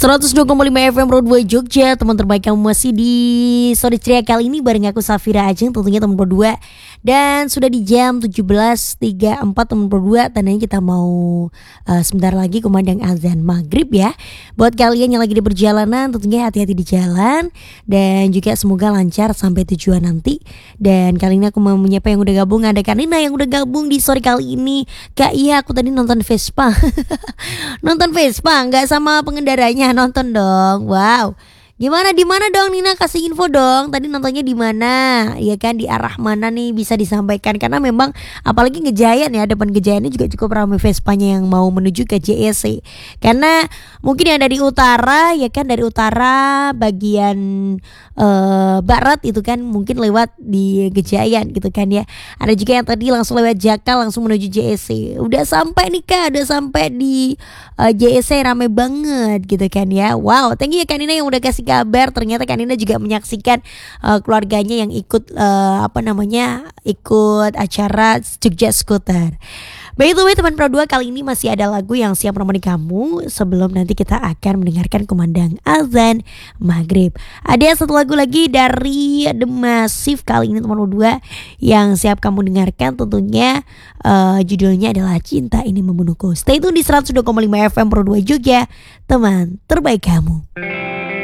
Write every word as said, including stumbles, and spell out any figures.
seratus dua koma lima F M Pro dua Jogja. Teman terbaik kamu masih di Sore Ceria kali ini bareng aku Safira Ajeng, tentunya teman Pro dua. Dan sudah di jam tujuh belas tiga puluh empat teman Pro dua. Tandanya kita mau uh, sebentar lagi kumandang azan maghrib ya. Buat kalian yang lagi di perjalanan, tentunya hati-hati di jalan. Dan juga semoga lancar sampai tujuan nanti. Dan kali ini aku mau menyapa yang udah gabung. Ada Kanina yang udah gabung di sore kali ini. Kak, iya aku tadi nonton Vespa. Nonton Vespa nggak sama pengendaranya, nonton dong. Wow. Gimana, di mana dong Nina, kasih info dong. Tadi nontonnya di mana? Ya kan, di arah mana nih, bisa disampaikan karena memang apalagi Gejayan ya, depan Gejayan ini juga cukup ramai Vespanya yang mau menuju ke J E C. Karena mungkin yang dari utara ya kan, dari utara bagian uh, barat itu kan mungkin lewat di Gejayan gitu kan ya. Ada juga yang tadi langsung lewat Jakal langsung menuju J E C. Udah sampai nih Kak, udah sampai di uh, J E C, ramai banget gitu kan ya. Wow, thank you ya Kanina yang udah kasih kabar. Ternyata Kanina juga menyaksikan uh, keluarganya yang ikut uh, apa namanya ikut acara Jogja Scooter. By the way teman Pro dua, kali ini masih ada lagu yang siap menemani kamu sebelum nanti kita akan mendengarkan kumandang azan maghrib. Ada satu lagu lagi dari The Massive kali ini teman Pro dua yang siap kamu dengarkan, tentunya uh, judulnya adalah Cinta Ini Membunuhku. Stay tune di seratus dua koma lima F M Pro dua Jogja, teman terbaik kamu.